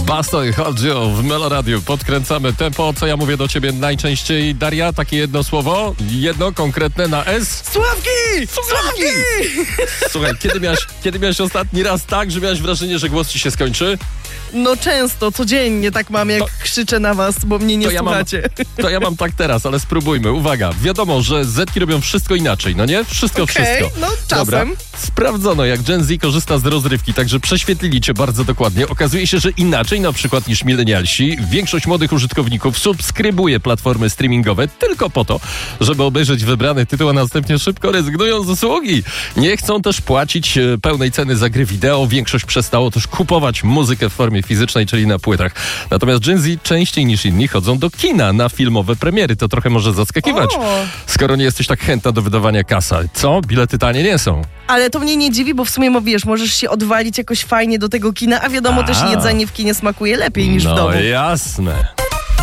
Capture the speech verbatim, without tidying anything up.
Basto i Chodzio w Meloradiu. Podkręcamy tempo. Co ja mówię do ciebie najczęściej, Daria? Takie jedno słowo? Jedno konkretne na S? Sławki! Sławki! Słuchaj, kiedy miałeś, kiedy miałeś ostatni raz tak, że miałeś wrażenie, że głos ci się skończy? No często, codziennie tak mam, jak to, krzyczę na was, bo mnie nie to ja słuchacie. Mam, to ja mam tak teraz, ale spróbujmy. Uwaga, wiadomo, że Zetki robią wszystko inaczej, no nie? Wszystko, okay, wszystko. no czasem. Dobra. Sprawdzono, jak Gen Z korzysta z rozrywki, także prześwietlili cię bardzo dokładnie. Okazuje się, że inaczej na przykład niż milenialsi, większość młodych użytkowników subskrybuje platformy streamingowe tylko po to, żeby obejrzeć wybrany tytuł, a następnie szybko rezygnują z usługi. Nie chcą też płacić pełnej ceny za gry wideo. Większość przestało też kupować muzykę w formie fizycznej, czyli na płytach. Natomiast Gen Z częściej niż inni chodzą do kina na filmowe premiery. To trochę może zaskakiwać, o. skoro nie jesteś tak chętna do wydawania kasa. Co? Bilety tanie nie są. Ale to mnie nie dziwi, bo w sumie, wiesz, możesz się odwalić jakoś fajnie do tego kina, a wiadomo a. też jedzenie w kinie smakuje lepiej niż no w domu. No jasne.